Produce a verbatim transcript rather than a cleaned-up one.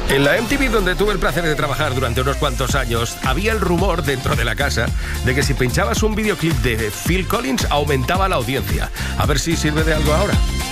En la M T V, donde tuve el placer de trabajar durante unos cuantos años, había el rumor dentro de la casa de que si pinchabas un videoclip de Phil Collins aumentaba la audiencia. A ver si sirve de algo ahora.